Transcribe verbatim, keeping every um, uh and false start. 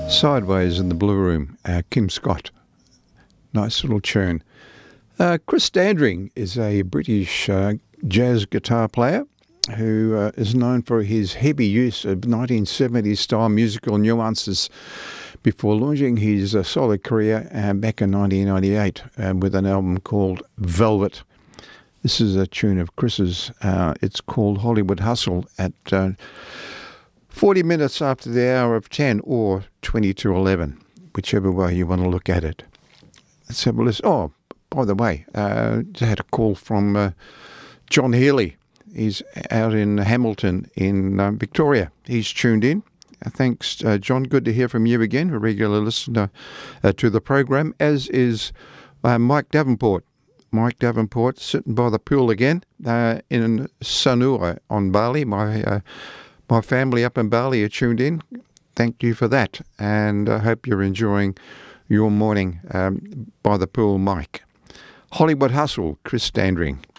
Sideways in the Blue Room, uh, Kim Scott. Nice little tune. Uh, Chris Standring is a British uh, jazz guitar player who uh, is known for his heavy use of nineteen seventies style musical nuances before launching his uh, solo career uh, back in nineteen ninety-eight uh, with an album called Velvet. This is a tune of Chris's. Uh, it's called Hollywood Hustle at uh, forty minutes after the hour of ten or twenty to eleven, whichever way you want to look at it. Let's have a listen. Oh, by the way, uh, I had a call from uh, John Healy. He's out in Hamilton in um, Victoria. He's tuned in. Uh, thanks, uh, John. Good to hear from you again, a regular listener uh, to the program, as is uh, Mike Davenport. Mike Davenport sitting by the pool again uh, in Sanur on Bali. My uh, my family up in Bali are tuned in. Thank you for that, and I hope you're enjoying your morning um, by the pool, Mike. Hollywood Hustle, Chris Standring.